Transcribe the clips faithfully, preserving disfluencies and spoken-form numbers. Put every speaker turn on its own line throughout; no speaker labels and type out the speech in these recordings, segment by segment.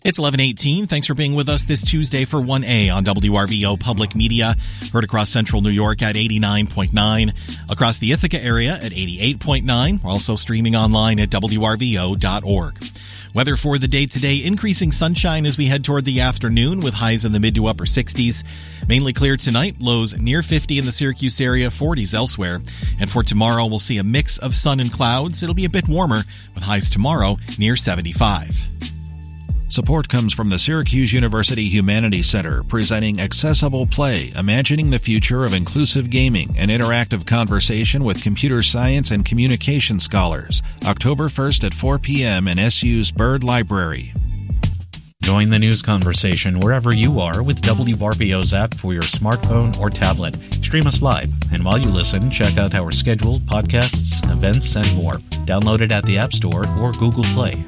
It's eleven eighteen. Thanks for being with us this Tuesday for one A on W R V O Public Media. Heard across central New York at eighty-nine point nine. Across the Ithaca area at eighty-eight point nine. We're also streaming online at W R V O dot org. Weather for the day today, increasing sunshine as we head toward the afternoon with highs in the mid to upper sixties. Mainly clear tonight, lows near fifty in the Syracuse area, forties elsewhere. And for tomorrow, we'll see a mix of sun and clouds. It'll be a bit warmer with highs tomorrow near seventy-five.
Support comes from the Syracuse University Humanities Center, presenting Accessible Play, Imagining the Future of Inclusive Gaming, an interactive conversation with computer science and communication scholars. October first at four p.m. in S U's Byrd Library.
Join the news conversation wherever you are with W R V O's app for your smartphone or tablet. Stream us live, and while you listen, check out our scheduled podcasts, events, and more. Download it at the App Store or Google Play.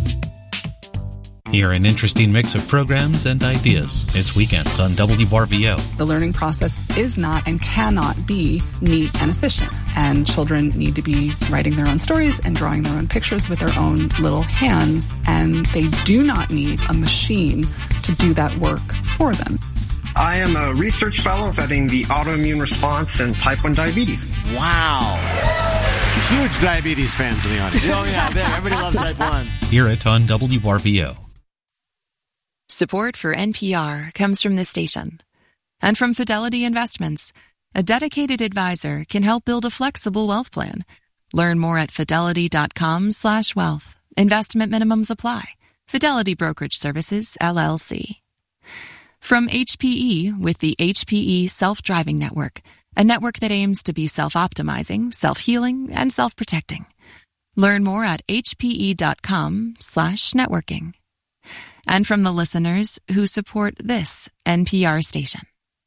Hear an interesting mix of programs and ideas. It's Weekends on W R V O.
The learning process is not and cannot be neat and efficient. And children need to be writing their own stories and drawing their own pictures with their own little hands. And they do not need a machine to do that work for them.
I am a research fellow studying the autoimmune response and type one diabetes.
Wow. Huge diabetes fans in the audience. Oh, yeah, everybody loves type one.
Hear it on W R V O.
Support for N P R comes from this station and from Fidelity Investments. A dedicated advisor can help build a flexible wealth plan. Learn more at fidelity.com slash wealth. Investment minimums apply. Fidelity Brokerage Services, L L C. From H P E with the H P E Self-Driving Network, a network that aims to be self-optimizing, self-healing, and self-protecting. Learn more at hpe.com slash networking. And from the listeners who support this N P R station.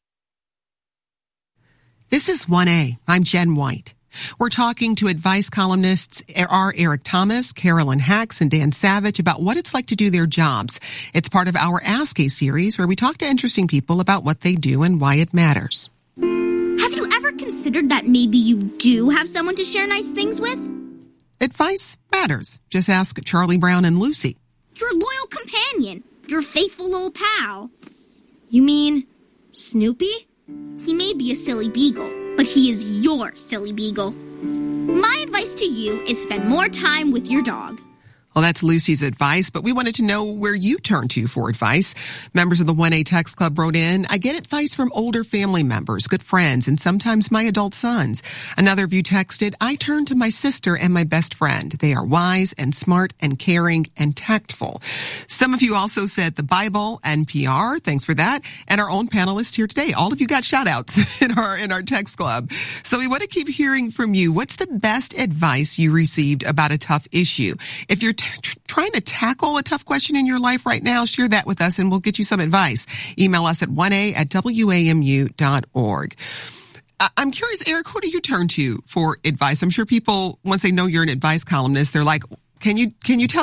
This is one A. I'm Jen White. We're talking to advice columnists R. Eric Thomas, Carolyn Hacks, and Dan Savage about what it's like to do their jobs. It's part of our Ask A series where we talk to interesting people about what they do and why it matters.
Have you ever considered that maybe you do have someone to share nice things with?
Advice matters. Just ask Charlie Brown and Lucy.
Your loyal companion, your faithful little pal. You mean Snoopy? He may be a silly beagle, but he is your silly beagle. My advice to you is spend more time with your dog.
Well, that's Lucy's advice, but we wanted to know where you turn to for advice. Members of the one A Text Club wrote in, I get advice from older family members, good friends, and sometimes my adult sons. Another of you texted, I turn to my sister and my best friend. They are wise and smart and caring and tactful. Some of you also said the Bible, N P R, thanks for that, and our own panelists here today. All of you got shout outs in our, in our text club. So we want to keep hearing from you. What's the best advice you received about a tough issue? If you're t- trying to tackle a tough question in your life right now, share that with us and we'll get you some advice. Email us at one A at W A M U dot org. I'm curious, Eric, who do you turn to for advice? I'm sure people, once they know you're an advice columnist, they're like, can you, can you tell